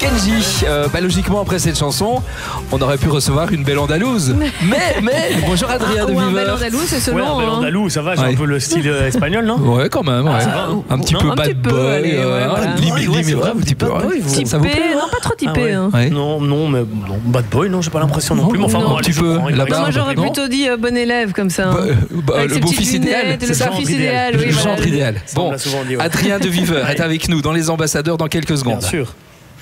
Kenji. Logiquement, après cette chanson, on aurait pu recevoir une belle andalouse. Mais bonjour Adrien de Viver. Un bel andalou, c'est selon. Ouais, un bel andalou, ça va, j'ai un peu le style espagnol, non? Ouais, quand même. Ouais. Un petit peu bad boy. Limite, un petit peu. Ça vous plaît? Non, pas trop typé. Non, mais bad boy, non, j'ai pas l'impression non plus. Mais enfin, un petit peu. Moi, j'aurais plutôt dit bon élève comme ça. Le beau fils idéal. Le fils idéal, oui. Le genre idéal. Bon, Adrien de Viver est avec nous dans Les Ambassadeurs dans quelques secondes. Bien sûr.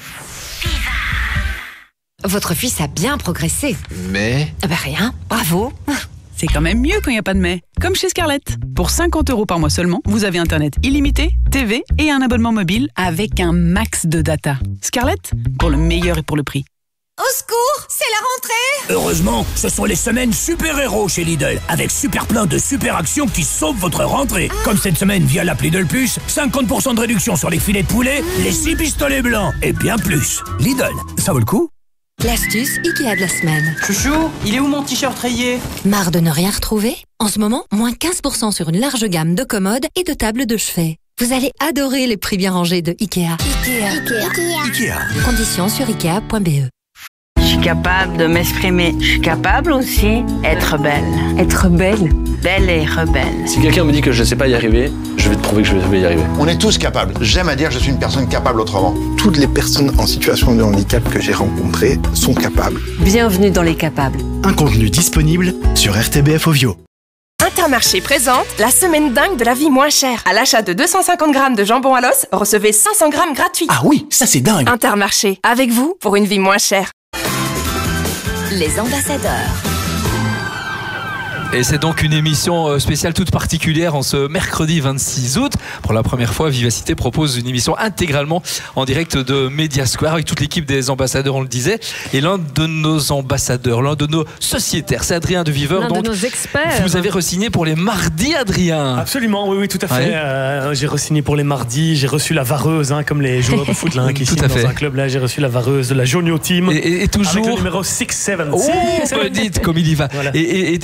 Votre fils a bien progressé. Mais... Rien, bravo. C'est quand même mieux quand il n'y a pas de mais. Comme chez Scarlett. Pour 50 € par mois seulement, vous avez Internet illimité, TV et un abonnement mobile avec un max de data. Scarlett, pour le meilleur et pour le prix. Au secours, c'est la rentrée! Heureusement, ce sont les semaines super-héros chez Lidl, avec super plein de super actions qui sauvent votre rentrée. Comme cette semaine via l'app Lidl Plus, 50% de réduction sur les filets de poulet, les 6 pistolets blancs et bien plus. Lidl, ça vaut le coup? L'astuce Ikea de la semaine. Chouchou, il est où mon t-shirt rayé? Marre de ne rien retrouver? En ce moment, moins 15% sur une large gamme de commodes et de tables de chevet. Vous allez adorer les prix bien rangés de Ikea. Ikea. Conditions sur ikea.be. Je suis capable de m'exprimer. Je suis capable aussi d'être belle. Être belle. Belle et rebelle. Si quelqu'un me dit que je ne sais pas y arriver, je vais te prouver que je vais y arriver. On est tous capables. J'aime à dire que je suis une personne capable autrement. Toutes les personnes en situation de handicap que j'ai rencontrées sont capables. Bienvenue dans les capables. Un contenu disponible sur RTBF Ovio. Intermarché présente la semaine dingue de la vie moins chère. À l'achat de 250 grammes de jambon à l'os, recevez 500 grammes gratuits. Ah oui, ça c'est dingue. Intermarché, avec vous pour une vie moins chère. Les ambassadeurs. Et c'est donc une émission spéciale toute particulière en ce mercredi 26 août. Pour la première fois, Vivacité propose une émission intégralement en direct de Media Square avec toute l'équipe des ambassadeurs, on le disait. Et l'un de nos ambassadeurs, l'un de nos sociétaires, c'est Adrien de Viver. L'un de nos experts. Vous avez re-signé pour les mardis, Adrien. Absolument, oui, tout à fait. Ouais. J'ai re-signé pour les mardis, j'ai reçu la vareuse, comme les joueurs de foot qui signent dans un club. Là, j'ai reçu la vareuse de la Jonio Team. Et toujours. Avec le numéro 676. Oh, dites comme il y va. Voilà.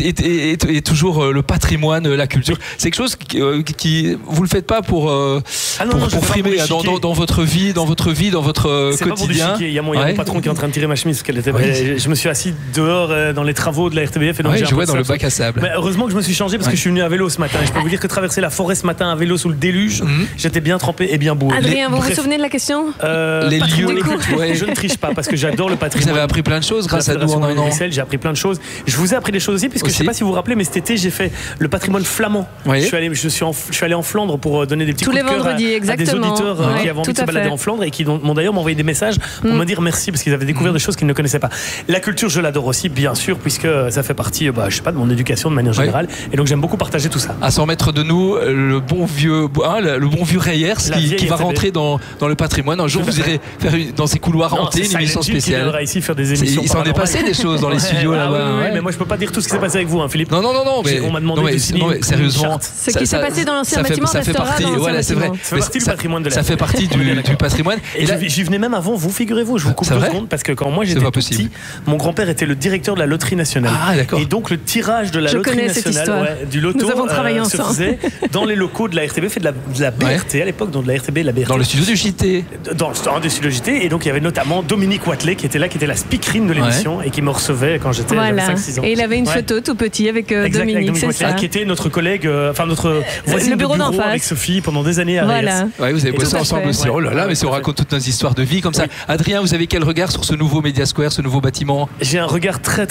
Et toujours le patrimoine, la culture. C'est quelque chose qui vous le faites pas pour frimer dans votre vie, dans votre quotidien. Il y a mon patron qui est en train de tirer ma chemise parce qu'elle était. Je me suis assis dehors dans les travaux de la RTBF et donc je vois dans le bac à sable. Mais heureusement que je me suis changé parce que je suis venu à vélo ce matin. Et je peux vous dire que traverser la forêt ce matin à vélo sous le déluge, j'étais bien trempé et bien boueux. Adrien, vous vous souvenez de la question? Les lieux. Je ne triche pas parce que j'adore le patrimoine. Vous avez appris plein de choses grâce à nous en un an. J'ai appris plein de choses. Je vous ai appris des choses aussi parce que je sais pas si vous vous rappelez, mais cet été j'ai fait le patrimoine flamand. Je suis allé en Flandre pour donner des petits coups de cœur à des auditeurs qui avaient envie de se balader en Flandre et qui m'ont d'ailleurs envoyé des messages pour me dire merci parce qu'ils avaient découvert des choses qu'ils ne connaissaient pas. La culture, je l'adore aussi, bien sûr, puisque ça fait partie, je sais pas, de mon éducation de manière générale. Et donc j'aime beaucoup partager tout ça. À 100 mètres de nous, le bon vieux Reyers qui va rentrer dans le patrimoine. Un jour, vous irez faire dans ces couloirs hantés une émission spéciale. Ici faire des émissions. Il s'en est passé des choses dans les studios là-bas. Mais moi, je peux pas dire tout ce qui s'est passé avec vous, Philippe. Non. Mais on m'a demandé de signer. Sérieusement, ce qui s'est passé dans l'ancien bâtiment ça fait partie. Voilà, c'est vrai. Ça fait partie du patrimoine de la. Ça fait partie du patrimoine. Et j'y venais même avant vous, figurez-vous. Je vous coupe 2 secondes parce que quand moi j'étais petit, mon grand-père était le directeur de la loterie nationale. Ah, d'accord. Et donc le tirage de la loterie nationale, du loto, se faisait dans les locaux de la RTBF et de la BRT à l'époque, donc de la RTB et de la BRT. Dans le studio du JT. Dans le studio du JT. Et donc il y avait notamment Dominique Watley qui était là, qui était la speakerine de l'émission et qui me recevait quand j'étais 5-6 ans. Et il avait une photo tout petit avec Dominique, c'est ça. Qui était notre collègue, notre voisine de bureau avec Sophie pendant des années à Reyes. Ouais, vous avez bossé ensemble aussi. Oh là là, mais si on raconte toutes nos histoires de vie comme ça. Adrien, vous avez quel regard sur ce nouveau Media Square, ce nouveau bâtiment? J'ai un regard très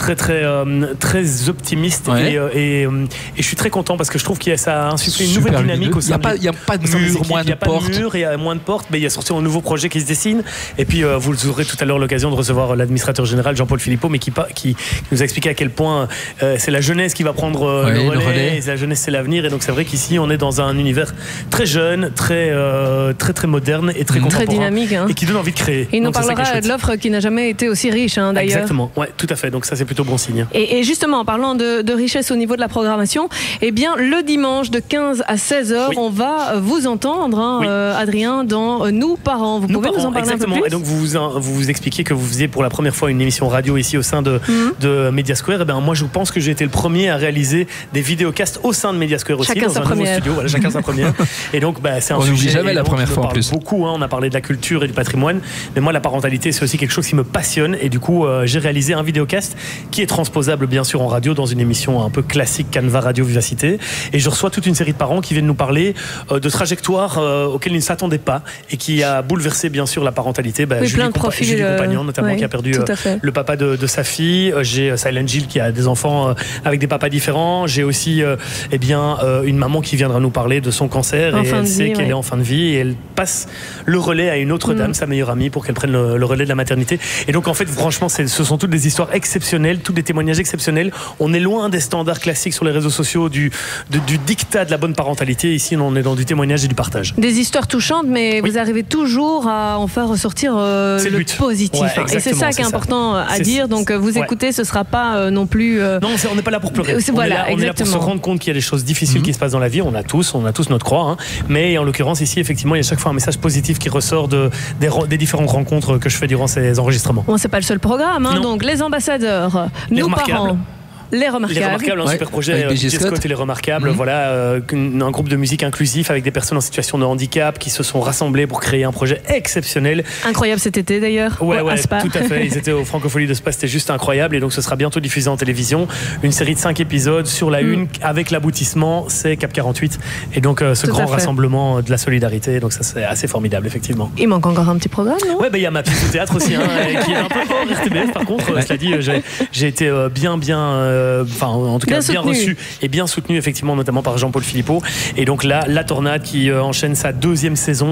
optimiste et je suis très content parce que je trouve que ça a insufflé une nouvelle dynamique au sein. Il n'y a pas de mur, moins de portes. Il y a moins de portes, mais il y a sorti un nouveau projet qui se dessine. Et puis vous aurez tout à l'heure l'occasion de recevoir l'administrateur général Jean-Paul Philippot, mais qui nous a expliqué à quel point c'est la jeunesse qui va prendre le relais. La jeunesse, c'est l'avenir. Et donc c'est vrai qu'ici on est dans un univers très jeune, très moderne et très contemporain, très dynamique, et qui donne envie de créer. Et il nous parlera de l'offre qui n'a jamais été aussi riche, d'ailleurs. Exactement, tout à fait. Donc ça, c'est plutôt bon signe. Et justement, en parlant de richesse au niveau de la programmation, eh bien le dimanche de 15 à 16h, on va vous entendre, Adrien, dans Nous parents. Vous pouvez nous en parler un peu plus? Et donc vous expliquiez que vous faisiez pour la première fois une émission radio ici au sein de Media Square. Et ben moi, je pense que j'ai été le premier premiers à réaliser des vidéocasts au sein de Media Square aussi, dans un nouveau studio. Voilà, chacun sa première. Et donc, c'est un sujet. On n'oublie jamais la première fois en plus. Beaucoup, on a parlé de la culture et du patrimoine, mais moi, la parentalité, c'est aussi quelque chose qui me passionne. Et du coup, j'ai réalisé un vidéocast qui est transposable, bien sûr, en radio, dans une émission un peu classique, Canva Radio Vivacité. Et je reçois toute une série de parents qui viennent nous parler de trajectoires auxquelles ils ne s'attendaient pas et qui a bouleversé, bien sûr, la parentalité. Julie Compagnon, notamment, qui a perdu le papa de sa fille. J'ai Silent Jill qui a des enfants avec des papas différents. J'ai aussi une maman qui viendra nous parler de son cancer et elle sait qu'elle est en fin de vie et elle passe le relais à une autre dame, sa meilleure amie, pour qu'elle prenne le relais de la maternité. Et donc en fait, franchement, ce sont toutes des histoires exceptionnelles, tous des témoignages exceptionnels. On est loin des standards classiques sur les réseaux sociaux du dictat de la bonne parentalité. Ici, on est dans du témoignage et du partage. Des histoires touchantes, mais vous arrivez toujours à en faire ressortir le positif. Et c'est ça qui est important à dire. Donc vous écoutez, ce sera pas non plus. Non, on n'est pas là pour pleurer. On est là pour se rendre compte qu'il y a des choses difficiles qui se passent dans la vie. On a tous notre croix. Mais en l'occurrence ici, effectivement, il y a chaque fois un message positif qui ressort des différentes rencontres que je fais durant ces enregistrements. Bon, c'est pas le seul programme. Donc les ambassadeurs, nos parents. Les Remarquables, un super projet. DJ Scott et Les Remarquables, voilà, un groupe de musique inclusif avec des personnes en situation de handicap qui se sont rassemblées pour créer un projet exceptionnel. Incroyable cet été d'ailleurs. Ouais, tout à fait. Ils étaient au Francophonie de Spa, c'était juste incroyable. Et donc ce sera bientôt diffusé en télévision. Une série de 5 épisodes sur la une, avec l'aboutissement, c'est Cap 48. Et donc ce grand rassemblement de la solidarité. Donc ça, c'est assez formidable, effectivement. Il manque encore un petit programme, non ? Ouais, il y a ma pièce de théâtre aussi, qui est un peu hors RTBF. Par contre, cela dit, j'ai été bien en tout cas bien reçu et bien soutenu, effectivement, notamment par Jean-Paul Philippot. Et donc là, La Tornade qui enchaîne sa 2e saison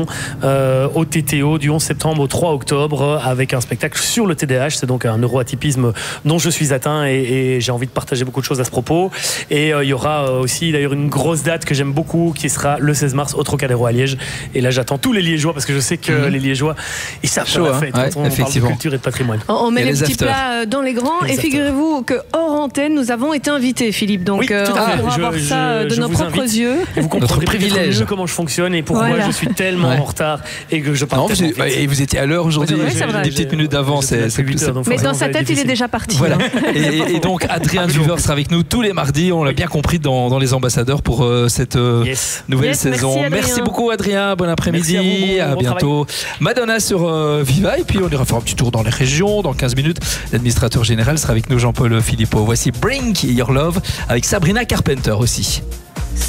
au TTO du 11 septembre au 3 octobre avec un spectacle sur le TDAH. C'est donc un neuroatypisme dont je suis atteint et j'ai envie de partager beaucoup de choses à ce propos. Et il y aura aussi d'ailleurs une grosse date que j'aime beaucoup qui sera le 16 mars au Trocadéro à Liège. Et là, j'attends tous les Liégeois parce que je sais que les Liégeois, ils savent faire la fête quand on parle de culture et de patrimoine. On met les petits plats dans les grands. Et figurez-vous que hors antenne, nous avons été invités, Philippe. Donc on pourra voir ça de nos propres yeux. Et vous comprendrez mieux comment je fonctionne et pourquoi je suis tellement en retard et que je pars. Et vous étiez à l'heure aujourd'hui, des petites minutes d'avance. Mais dans sa tête, il est déjà parti. Voilà. Et donc Adrien Duveur sera avec nous tous les mardis, on l'a bien compris, dans les ambassadeurs pour cette nouvelle saison. Merci beaucoup Adrien, bon après-midi, à bientôt. Madonna sur Viva, et puis on ira faire un petit tour dans les régions dans 15 minutes. L'administrateur général sera avec nous, Jean-Paul Philippot. Voici Bring Your Love avec Sabrina Carpenter aussi.